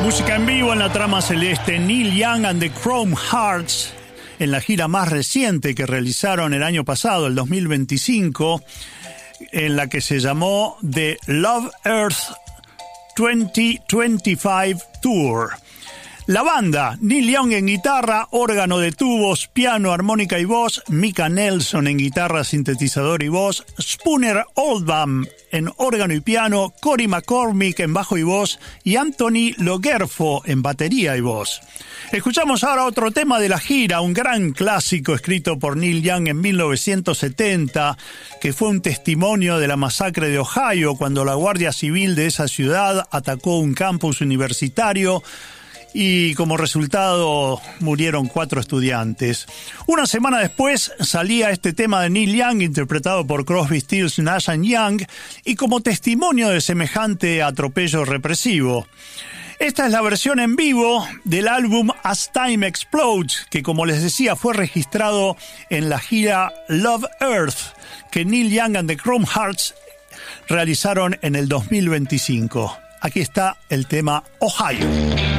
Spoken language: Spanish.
Música en vivo en la trama celeste, Neil Young and the Chrome Hearts, en la gira más reciente que realizaron el año pasado, el 2025, en la que se llamó The Love Earth 2025 Tour. La banda, Neil Young en guitarra, órgano de tubos, piano, armónica y voz, Mika Nelson en guitarra, sintetizador y voz, Spooner Oldham en órgano y piano, Cory McCormick en bajo y voz y Anthony Logerfo en batería y voz. Escuchamos ahora otro tema de la gira, un gran clásico escrito por Neil Young en 1970, que fue un testimonio de la masacre de Ohio cuando la Guardia Civil de esa ciudad atacó un campus universitario y como resultado murieron 4 estudiantes. Una semana después salía este tema de Neil Young interpretado por Crosby, Stills, Nash & Young y como testimonio de semejante atropello represivo. Esta es la versión en vivo del álbum As Time Explodes, que como les decía fue registrado en la gira Love Earth que Neil Young and the Chrome Hearts realizaron en el 2025. Aquí está el tema Ohio.